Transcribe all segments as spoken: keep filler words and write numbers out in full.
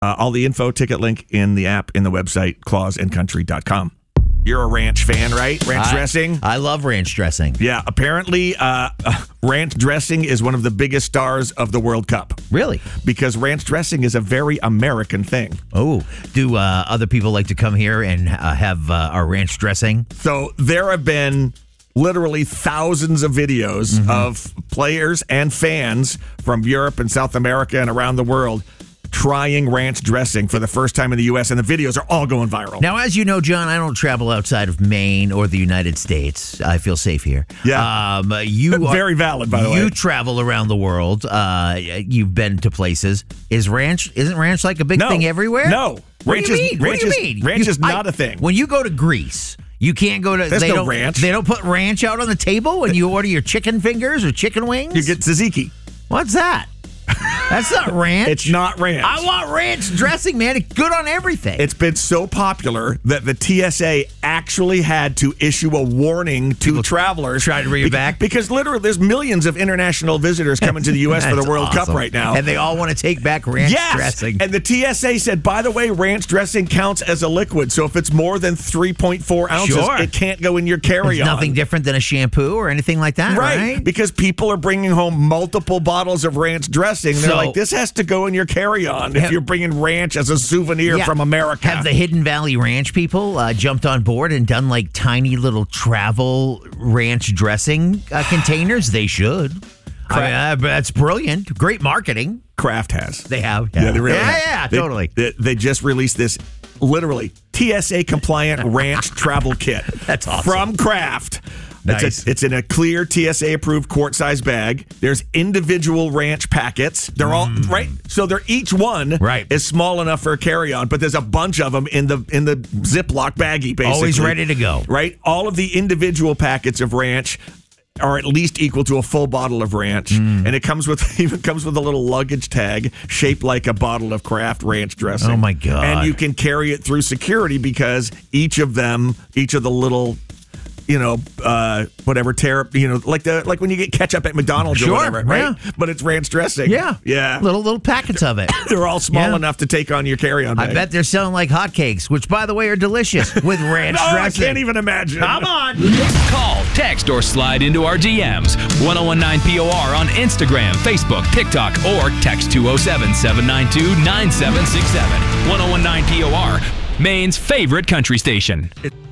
Uh, all the info, ticket link in the app, in the website, claws and country dot com. You're a ranch fan, right? Ranch I, dressing? I love ranch dressing. Yeah, apparently uh, uh, ranch dressing is one of the biggest stars of the World Cup. Really? Because ranch dressing is a very American thing. Oh, do uh, other people like to come here and uh, have uh, our ranch dressing? So there have been literally thousands of videos mm-hmm. of players and fans from Europe and South America and around the world trying ranch dressing for the first time in the U S, and the videos are all going viral. Now, as you know, John, I don't travel outside of Maine or the United States. I feel safe here. Yeah. Um, you are, Very valid, by the you way. You travel around the world. Uh, you've been to places. Is ranch, isn't ranch like a big no, thing everywhere? No. What ranch do you is, mean? Ranch what do is, you mean? Ranch You, is not I, a thing. When you go to Greece, you can't go to... There's they no don't, ranch. They don't put ranch out on the table when you order your chicken fingers or chicken wings? You get tzatziki. What's that? That's not ranch. It's not ranch. I want ranch dressing, man. It's good on everything. It's been so popular that the T S A actually had to issue a warning to People travelers. try to bring it beca- back? Because literally there's millions of international visitors coming to the U S for the That's World awesome. Cup right now. And they all want to take back ranch yes! dressing. And the T S A said, by the way, ranch dressing counts as a liquid. So if it's more than three point four ounces, Sure. it can't go in your carry-on. It's nothing different than a shampoo or anything like that, right? Right, because people are bringing home multiple bottles of ranch dressing. They're So- like, this has to go in your carry-on if Have- you're bringing ranch as a souvenir Yeah. from America. Have the Hidden Valley Ranch people uh, jumped on board and done like tiny little travel ranch dressing uh, containers? They should. I mean, uh, that's brilliant. Great marketing. Kraft has. They have. Yeah, they really yeah, have. yeah, They- totally. They, they just released this, literally, T S A compliant ranch travel kit. That's awesome. From Kraft. Nice. It's, a, it's in a clear T S A approved quart size bag. There's individual ranch packets. They're all right. So they're each one Right. is small enough for a carry on, but there's a bunch of them in the in the Ziploc baggie. Basically, Always ready to go. Right. All of the individual packets of ranch are at least equal to a full bottle of ranch, Mm. and it comes with even comes with a little luggage tag shaped like a bottle of Kraft ranch dressing. Oh, my God. And you can carry it through security because each of them, each of the little, you know, uh, whatever tear, you know, like the like when you get ketchup at McDonald's Sure, or whatever, right? yeah. But it's ranch dressing. Yeah. yeah. Little little packets of it. They're all small Yeah. enough to take on your carry-on bag. I bet they're selling like hotcakes, which, by the way, are delicious with ranch No, I dressing. can't even imagine. Come on. Call, text, or slide into our D Ms. ten nineteen P O R on Instagram, Facebook, TikTok, or text two oh seven, seven nine two, nine seven six seven. ten nineteen P O R, Maine's favorite country station.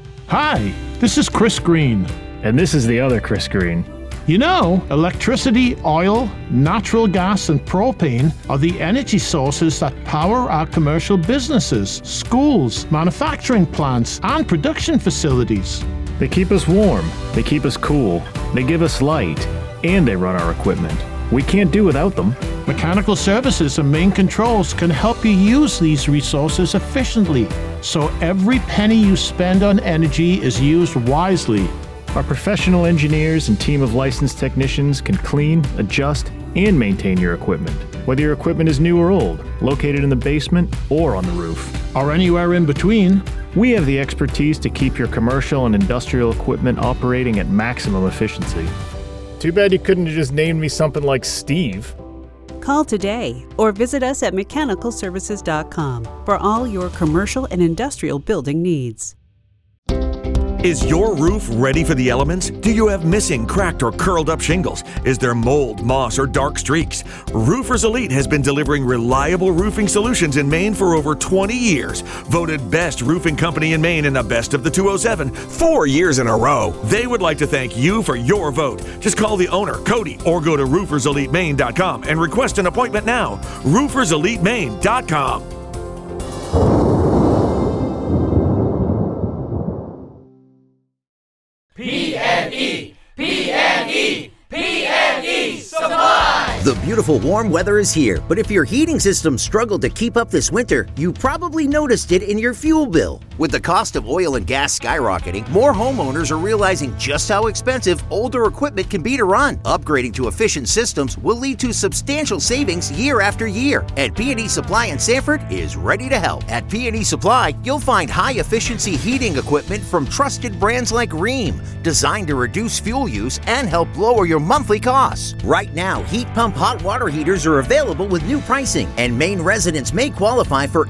Hi, this is Chris Green. And this is the other Chris Green. You know, electricity, oil, natural gas, and propane are the energy sources that power our commercial businesses, schools, manufacturing plants, and production facilities. They keep us warm, they keep us cool, they give us light, and they run our equipment. We can't do without them. Mechanical Services and Main Controls can help you use these resources efficiently, so every penny you spend on energy is used wisely. Our professional engineers and team of licensed technicians can clean, adjust, and maintain your equipment, whether your equipment is new or old, located in the basement or on the roof. Or anywhere in between. We have the expertise to keep your commercial and industrial equipment operating at maximum efficiency. Too bad you couldn't have just named me something like Steve. Call today or visit us at mechanical services dot com for all your commercial and industrial building needs. Is your roof ready for the elements? Do you have missing, cracked, or curled up shingles? Is there mold, moss, or dark streaks? Roofers Elite has been delivering reliable roofing solutions in Maine for over twenty years. Voted best roofing company in Maine in the best of the two oh seven, four years in a row. They would like to thank you for your vote. Just call the owner, Cody, or go to roofers elite maine dot com and request an appointment now. roofers elite maine dot com. P and E, P and E, P and E Supply! The beautiful warm weather is here, but if your heating system struggled to keep up this winter, you probably noticed it in your fuel bill. With the cost of oil and gas skyrocketing, more homeowners are realizing just how expensive older equipment can be to run. Upgrading to efficient systems will lead to substantial savings year after year, and P and E Supply in Sanford is ready to help. At P and E Supply, you'll find high-efficiency heating equipment from trusted brands like Rheem, designed to reduce fuel use and help lower your monthly costs. Right now, heat pump hot hot water heaters are available with new pricing, and Maine residents may qualify for